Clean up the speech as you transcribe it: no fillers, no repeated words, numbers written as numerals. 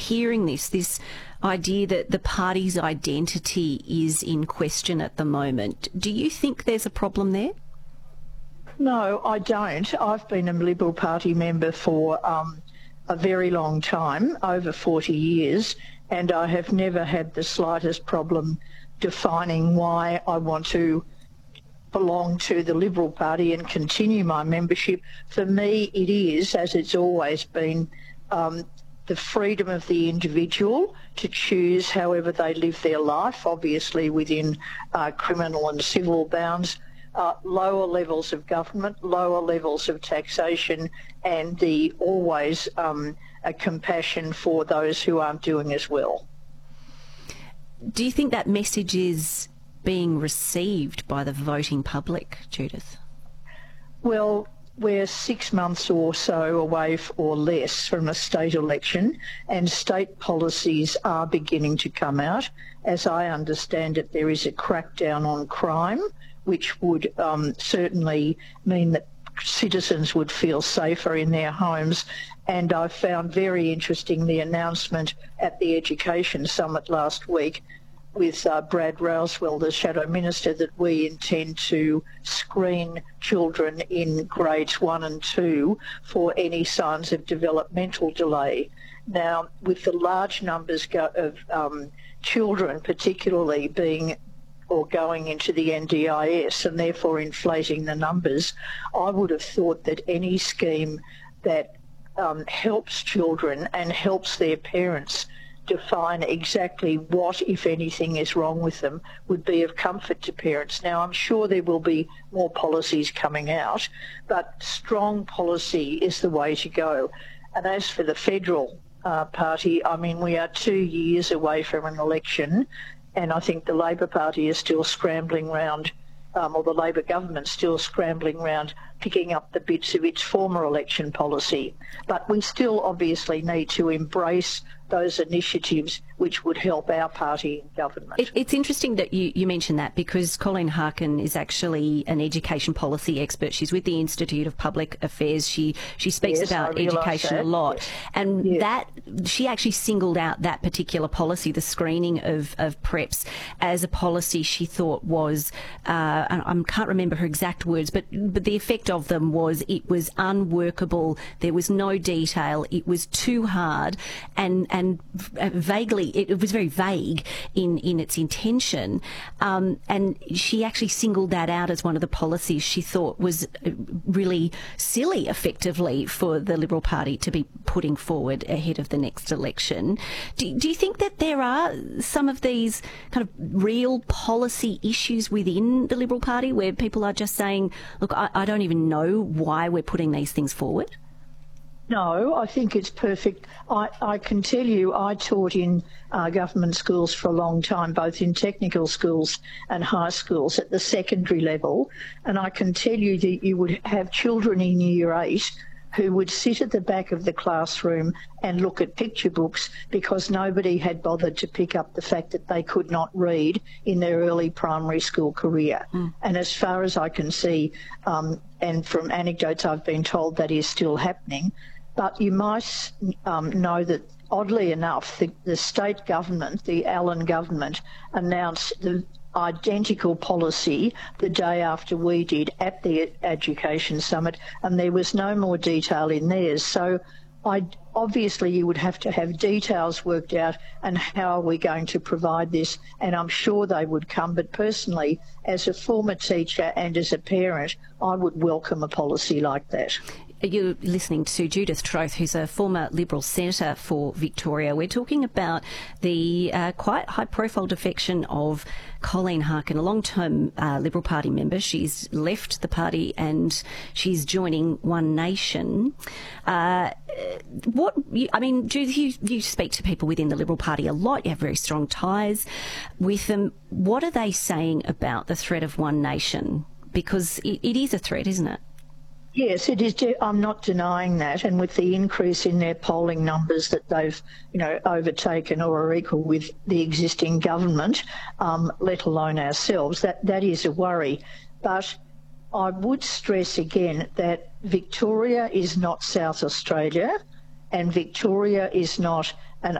hearing this idea that the party's identity is in question at the moment. Do you think there's a problem there? No, I don't. I've been a Liberal Party member for a very long time, over 40 years, and I have never had the slightest problem defining why I want to belong to the Liberal Party and continue my membership. For me, it is, as it's always been, the freedom of the individual to choose however they live their life, obviously within criminal and civil bounds, lower levels of government, lower levels of taxation, and the always a compassion for those who aren't doing as well. Do you think that message is being received by the voting public, Judith? Well, we're 6 months or so away or less from a state election, and state policies are beginning to come out. As I understand it, there is a crackdown on crime, which would certainly mean that citizens would feel safer in their homes. And I found very interesting the announcement at the Education Summit last week with Brad Rousewell, the Shadow Minister, that we intend to screen children in grades 1 and 2 for any signs of developmental delay. Now, with the large numbers of children particularly being or going into the NDIS and therefore inflating the numbers, I would have thought that any scheme that helps children and helps their parents define exactly what, if anything, is wrong with them would be of comfort to parents. Now, I'm sure there will be more policies coming out, but strong policy is the way to go. And as for the federal party, I mean, we are 2 years away from an election, and I think the Labor Party is still scrambling round, or the Labor government still scrambling round picking up the bits of its former election policy. But we still obviously need to embrace those initiatives which would help our party in government. It's interesting that you mentioned that, because Colleen Harkin is actually an education policy expert. She's with the Institute of Public Affairs. She speaks about education a lot. Yes. And that she actually singled out that particular policy, the screening of preps, as a policy she thought was, I can't remember her exact words, but the effect of them was it was unworkable. There was no detail. It was too hard, and vaguely, it was very vague in its intention, and she actually singled that out as one of the policies she thought was really silly, effectively, for the Liberal Party to be putting forward ahead of the next election. Do you think that there are some of these kind of real policy issues within the Liberal Party where people are just saying, look, I don't even know why we're putting these things forward? No, I think it's perfect. I can tell you I taught in government schools for a long time, both in technical schools and high schools at the secondary level, and I can tell you that you would have children in Year 8 who would sit at the back of the classroom and look at picture books because nobody had bothered to pick up the fact that they could not read in their early primary school career. And as far as I can see, and from anecdotes I've been told, that is still happening. But you might know that, oddly enough, the state government, the Allen government, announced the identical policy the day after we did at the Education Summit, and there was no more detail in theirs. So obviously you would have to have details worked out and how are we going to provide this, and I'm sure they would come. But personally, as a former teacher and as a parent, I would welcome a policy like that. You're listening to Judith Troth, who's a former Liberal Senator for Victoria. We're talking about the quite high-profile defection of Colleen Harkin, a long-term Liberal Party member. She's left the party and she's joining One Nation. Judith, you speak to people within the Liberal Party a lot. You have very strong ties with them. What are they saying about the threat of One Nation? Because it is a threat, isn't it? Yes, it is. I'm not denying that, and with the increase in their polling numbers that they've, overtaken or are equal with the existing government, let alone ourselves, that is a worry. But I would stress again that Victoria is not South Australia, and Victoria is not an